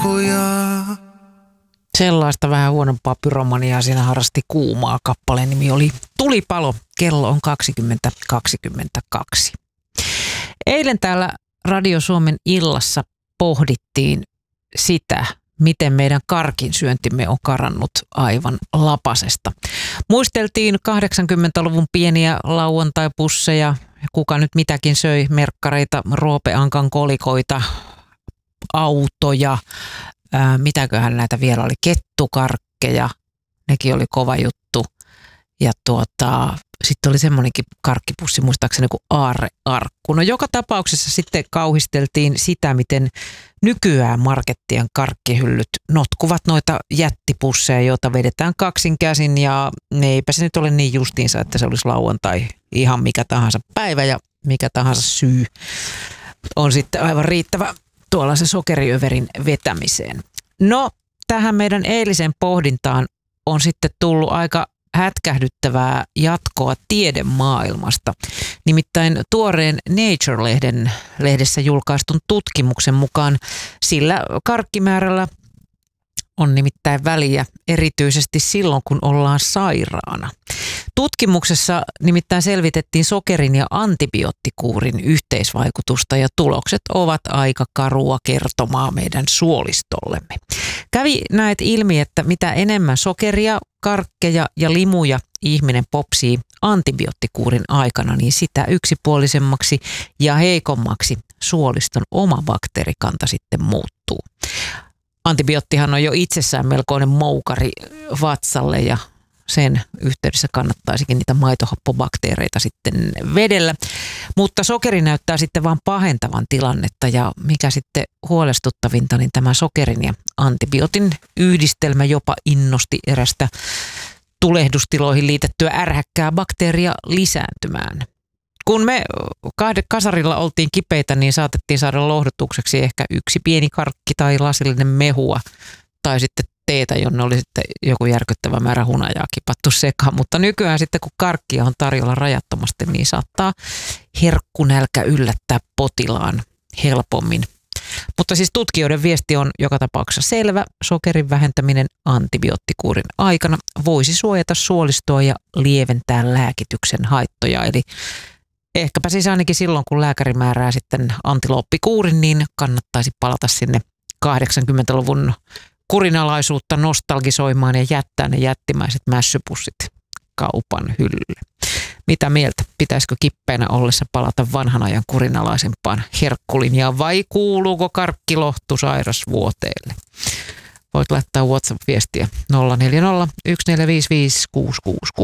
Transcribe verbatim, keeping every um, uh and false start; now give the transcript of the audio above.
kirkkoja. Sellaista vähän huonompaa pyromaniaa siinä harrasti Kuumaa. Kappaleen nimi oli Tulipalo. Kello on kaksikymmentä kaksikymmentäkaksi. Eilen täällä Radio Suomen illassa pohdittiin sitä, miten meidän karkinsyöntimme on karannut aivan lapasesta. Muisteltiin kahdeksankymmentäluvun pieniä lauantaipusseja, kuka nyt mitäkin söi, merkkareita, Roope Ankan kolikoita, autoja, ää, mitäköhän näitä vielä oli, kettukarkkeja, nekin oli kova juttu. Ja tuota, sitten oli semmoinenkin karkkipussi, muistaakseni kuin aarrearkku. No joka tapauksessa sitten kauhisteltiin sitä, miten nykyään markettien karkkihyllyt notkuvat noita jättipusseja, joita vedetään kaksin käsin. Ja eipä se nyt ole niin justiinsa, että se olisi lauantai ihan mikä tahansa päivä ja mikä tahansa syy on sitten aivan riittävä tuollaisen sokeriöverin vetämiseen. No tähän meidän eiliseen pohdintaan on sitten tullut aika hätkähdyttävää jatkoa tiedemaailmasta. Nimittäin tuoreen Nature-lehden lehdessä julkaistun tutkimuksen mukaan sillä karkkimäärällä on nimittäin väliä erityisesti silloin, kun ollaan sairaana. Tutkimuksessa nimittäin selvitettiin sokerin ja antibioottikuurin yhteisvaikutusta ja tulokset ovat aika karua kertomaa meidän suolistollemme. Kävi näet ilmi, että mitä enemmän sokeria, karkkeja ja limuja ihminen popsii antibioottikuurin aikana, niin sitä yksipuolisemmaksi ja heikommaksi suoliston oma bakteerikanta sitten muuttuu. Antibioottihan on jo itsessään melkoinen moukari vatsalle ja sen yhteydessä kannattaisikin niitä maitohappobakteereita sitten vedellä. Mutta sokeri näyttää sitten vaan pahentavan tilannetta ja mikä sitten huolestuttavinta, niin tämä sokerin ja antibiootin yhdistelmä jopa innosti erästä tulehdustiloihin liitettyä ärhäkkää bakteeria lisääntymään. Kun me kahden kasarilla oltiin kipeitä, niin saatettiin saada lohdutukseksi ehkä yksi pieni karkki tai lasillinen mehua tai sitten teetä, jonne oli sitten joku järkyttävä määrä hunajaa kipattu sekaan. Mutta nykyään sitten kun karkkia on tarjolla rajattomasti, niin saattaa herkkunälkä yllättää potilaan helpommin. Mutta siis tutkijoiden viesti on joka tapauksessa selvä. Sokerin vähentäminen antibioottikuurin aikana voisi suojata suolistoa ja lieventää lääkityksen haittoja. Eli ehkäpä siis ainakin silloin, kun lääkäri määrää sitten antilooppikuurin, niin kannattaisi palata sinne kahdeksankymmentäluvun kurinalaisuutta nostalgisoimaan ja jättää ne jättimäiset mässypussit kaupan hyllylle. Mitä mieltä? Pitäisikö kippeenä ollessa palata vanhan ajan kurinalaisempaan herkkulinjaan vai kuuluuko karkkilohtu sairasvuoteelle? Voit laittaa WhatsApp-viestiä nolla neljä nolla yksi neljä viisi viisi kuusi kuusi kuusi.